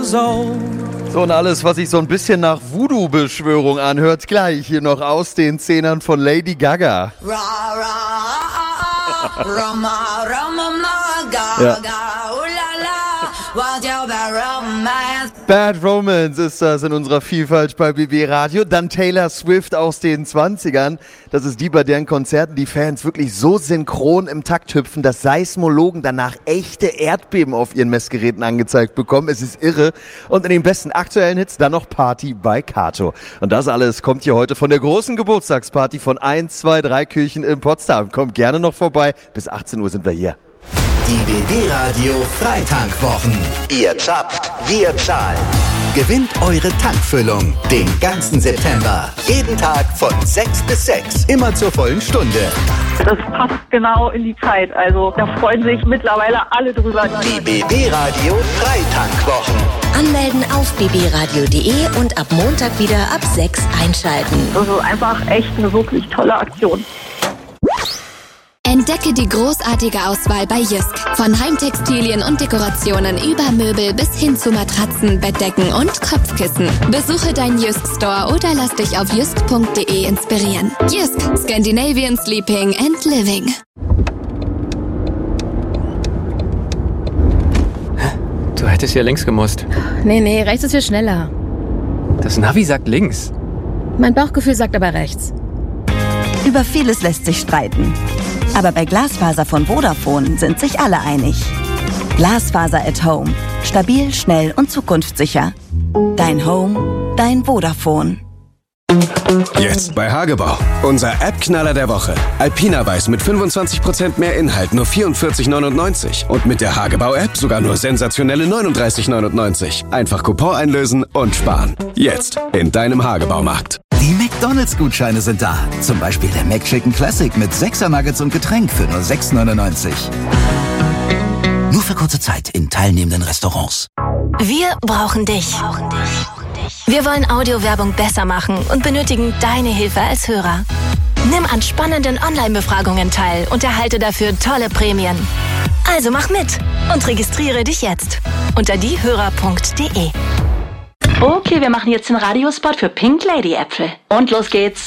years old. So, und alles, was sich so ein bisschen nach Voodoo-Beschwörung anhört, gleich hier noch aus den Zähnern von Lady Gaga. Ja. Bad Romance ist das in unserer Vielfalt bei BB Radio. Dann Taylor Swift aus den 20ern. Das ist die, bei deren Konzerten die Fans wirklich so synchron im Takt hüpfen, dass Seismologen danach echte Erdbeben auf ihren Messgeräten angezeigt bekommen. Es ist irre. Und in den besten aktuellen Hits dann noch Party bei Kato. Und das alles kommt hier heute von der großen Geburtstagsparty von 1, 2, 3 Kirchen in Potsdam. Kommt gerne noch vorbei. Bis 18 Uhr sind wir hier. Die BB Radio Freitankwochen. Ihr zapft, wir zahlen. Gewinnt eure Tankfüllung den ganzen September. Jeden Tag von 6 bis 6. Immer zur vollen Stunde. Das passt genau in die Zeit. Also da freuen sich mittlerweile alle drüber. Die BB Radio Freitankwochen. Anmelden auf bbradio.de und ab Montag wieder ab 6 einschalten. Also einfach echt eine wirklich tolle Aktion. Entdecke die großartige Auswahl bei Jysk. Von Heimtextilien und Dekorationen über Möbel bis hin zu Matratzen, Bettdecken und Kopfkissen. Besuche deinen Jysk Store oder lass dich auf jysk.de inspirieren. Jysk, Scandinavian Sleeping and Living. Du hättest hier links gemusst. Nee, rechts ist viel schneller. Das Navi sagt links. Mein Bauchgefühl sagt aber rechts. Über vieles lässt sich streiten. Aber bei Glasfaser von Vodafone sind sich alle einig. Glasfaser at Home. Stabil, schnell und zukunftssicher. Dein Home, dein Vodafone. Jetzt bei Hagebau. Unser App-Knaller der Woche. Alpina Weiß mit 25% mehr Inhalt, nur 44,99. Und mit der Hagebau-App sogar nur sensationelle 39,99. Einfach Coupon einlösen und sparen. Jetzt in deinem Hagebaumarkt. Die McDonald's-Gutscheine sind da. Zum Beispiel der McChicken Classic mit 6er Nuggets und Getränk für nur 6,99. Nur für kurze Zeit in teilnehmenden Restaurants. Wir brauchen dich. Wir wollen Audiowerbung besser machen und benötigen deine Hilfe als Hörer. Nimm an spannenden Online-Befragungen teil und erhalte dafür tolle Prämien. Also mach mit und registriere dich jetzt unter diehörer.de. Okay, wir machen jetzt den Radiospot für Pink Lady Äpfel. Und los geht's.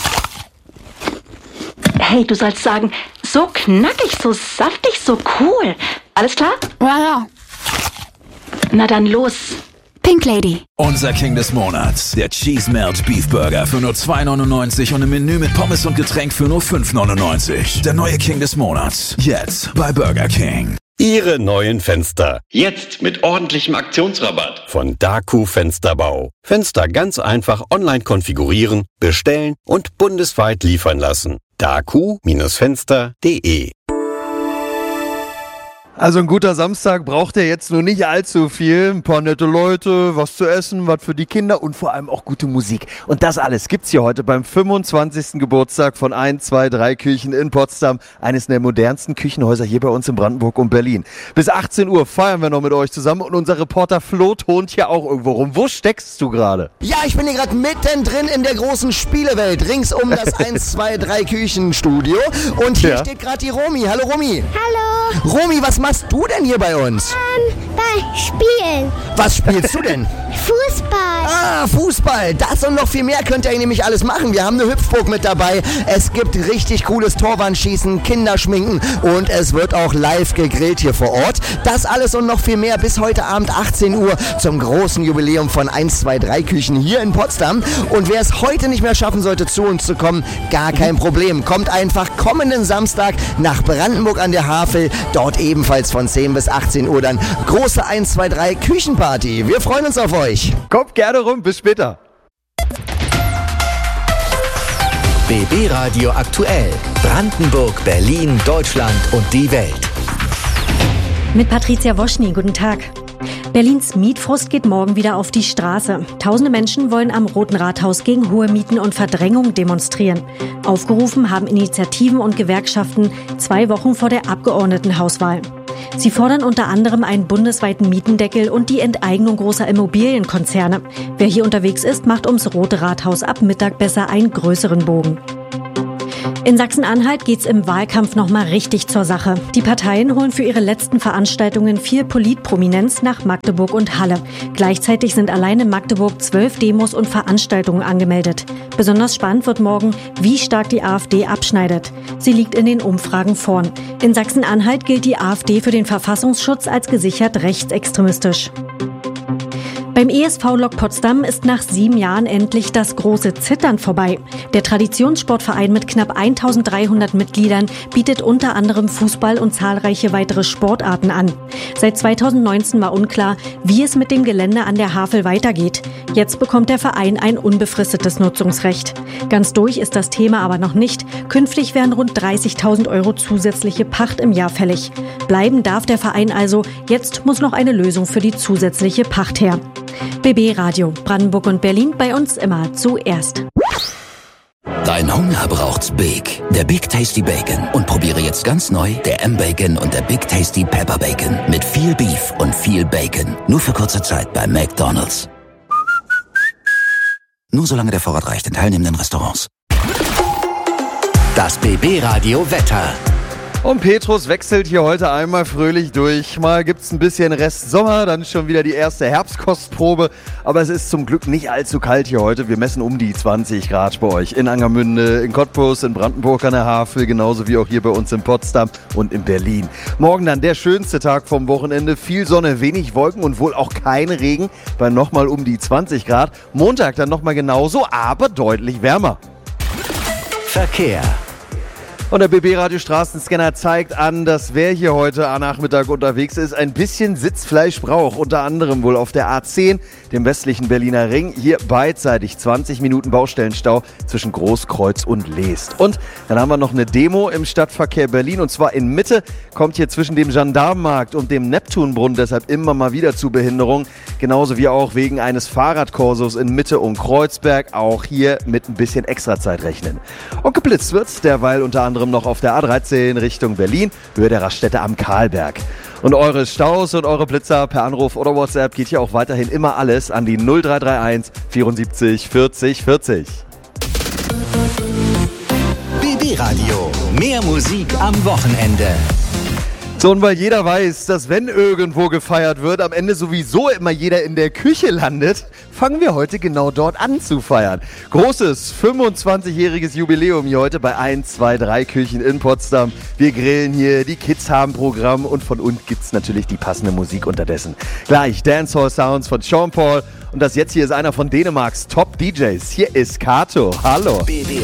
Hey, du sollst sagen, so knackig, so saftig, so cool. Alles klar? Ja. Na dann los. Pink Lady. Unser King des Monats, der Cheese Melt Beef Burger für nur 2,99 und im Menü mit Pommes und Getränk für nur 5,99. Der neue King des Monats, jetzt bei Burger King. Ihre neuen Fenster. Jetzt mit ordentlichem Aktionsrabatt. Von Daku Fensterbau. Fenster ganz einfach online konfigurieren, bestellen und bundesweit liefern lassen. daku-fenster.de. Also ein guter Samstag braucht ja jetzt nur nicht allzu viel. Ein paar nette Leute, was zu essen, was für die Kinder und vor allem auch gute Musik. Und das alles gibt's hier heute beim 25. Geburtstag von 1, 2, 3 Kirchen in Potsdam. Eines der modernsten Küchenhäuser hier bei uns in Brandenburg und Berlin. Bis 18 Uhr feiern wir noch mit euch zusammen und unser Reporter Flo tont hier auch irgendwo rum. Wo steckst du gerade? Ja, ich bin hier gerade mittendrin in der großen Spielewelt, rings um das 1, 2, 3 Küchenstudio. Und hier steht gerade die Romy. Hallo Romy. Hallo. Romy, was machst du denn hier bei uns? Bei Spielen. Was spielst du denn? Fußball. Ah, Fußball. Das und noch viel mehr könnt ihr hier nämlich alles machen. Wir haben eine Hüpfburg mit dabei. Es gibt richtig cooles Torwandschießen, Kinderschminken und es wird auch live gegrillt hier vor Ort. Das alles und noch viel mehr bis heute Abend 18 Uhr zum großen Jubiläum von 1, 2, 3 Küchen hier in Potsdam. Und wer es heute nicht mehr schaffen sollte, zu uns zu kommen, gar kein Problem. Kommt einfach kommenden Samstag nach Brandenburg an der Havel. Dort ebenfalls von 10 bis 18 Uhr dann große 1, 2, 3 Küchenparty. Wir freuen uns auf euch. Kommt gerne rum, bis später. BB Radio aktuell. Brandenburg, Berlin, Deutschland und die Welt. Mit Patricia Woschny, guten Tag. Berlins Mietfrust geht morgen wieder auf die Straße. Tausende Menschen wollen am Roten Rathaus gegen hohe Mieten und Verdrängung demonstrieren. Aufgerufen haben Initiativen und Gewerkschaften 2 Wochen vor der Abgeordnetenhauswahl. Sie fordern unter anderem einen bundesweiten Mietendeckel und die Enteignung großer Immobilienkonzerne. Wer hier unterwegs ist, macht ums Rote Rathaus ab Mittag besser einen größeren Bogen. In Sachsen-Anhalt geht's im Wahlkampf nochmal richtig zur Sache. Die Parteien holen für ihre letzten Veranstaltungen viel Politprominenz nach Magdeburg und Halle. Gleichzeitig sind allein in Magdeburg 12 Demos und Veranstaltungen angemeldet. Besonders spannend wird morgen, wie stark die AfD abschneidet. Sie liegt in den Umfragen vorn. In Sachsen-Anhalt gilt die AfD für den Verfassungsschutz als gesichert rechtsextremistisch. Beim ESV Lok Potsdam ist nach 7 Jahren endlich das große Zittern vorbei. Der Traditionssportverein mit knapp 1300 Mitgliedern bietet unter anderem Fußball und zahlreiche weitere Sportarten an. Seit 2019 war unklar, wie es mit dem Gelände an der Havel weitergeht. Jetzt bekommt der Verein ein unbefristetes Nutzungsrecht. Ganz durch ist das Thema aber noch nicht. Künftig werden rund 30.000 € zusätzliche Pacht im Jahr fällig. Bleiben darf der Verein also. Jetzt muss noch eine Lösung für die zusätzliche Pacht her. BB Radio, Brandenburg und Berlin, bei uns immer zuerst. Dein Hunger braucht's Big. Der Big Tasty Bacon. Und probiere jetzt ganz neu der M-Bacon und der Big Tasty Pepper Bacon. Mit viel Beef und viel Bacon. Nur für kurze Zeit bei McDonald's. Nur solange der Vorrat reicht in teilnehmenden Restaurants. Das BB Radio Wetter. Und Petrus wechselt hier heute einmal fröhlich durch. Mal gibt's ein bisschen Rest Sommer, dann schon wieder die erste Herbstkostprobe. Aber es ist zum Glück nicht allzu kalt hier heute. Wir messen um die 20 Grad bei euch in Angermünde, in Cottbus, in Brandenburg an der Havel, genauso wie auch hier bei uns in Potsdam und in Berlin. Morgen dann der schönste Tag vom Wochenende. Viel Sonne, wenig Wolken und wohl auch kein Regen bei nochmal um die 20 Grad. Montag dann nochmal genauso, aber deutlich wärmer. Verkehr. Und der BB-Radio Straßenscanner zeigt an, dass wer hier heute am Nachmittag unterwegs ist, ein bisschen Sitzfleisch braucht. Unter anderem wohl auf der A10, dem westlichen Berliner Ring. Hier beidseitig 20 Minuten Baustellenstau zwischen Großkreuz und Leest. Und dann haben wir noch eine Demo im Stadtverkehr Berlin. Und zwar in Mitte kommt hier zwischen dem Gendarmenmarkt und dem Neptunbrunnen deshalb immer mal wieder zu Behinderungen. Genauso wie auch wegen eines Fahrradkorsos in Mitte und Kreuzberg. Auch hier mit ein bisschen Extrazeit rechnen. Und geblitzt wird derweil unter anderem noch auf der A13 Richtung Berlin, Höhe der Raststätte am Karlberg. Und eure Staus und eure Blitzer per Anruf oder WhatsApp geht hier auch weiterhin immer alles an die 0331 74 40 40. BB Radio, mehr Musik am Wochenende. So, und weil jeder weiß, dass wenn irgendwo gefeiert wird, am Ende sowieso immer jeder in der Küche landet, fangen wir heute genau dort an zu feiern. Großes 25-jähriges Jubiläum hier heute bei 1, 2, 3 Küchen in Potsdam. Wir grillen hier, die Kids haben Programm und von uns gibt's natürlich die passende Musik unterdessen. Gleich Dancehall Sounds von Sean Paul und das jetzt hier ist einer von Dänemarks Top-DJs. Hier ist Kato. Hallo.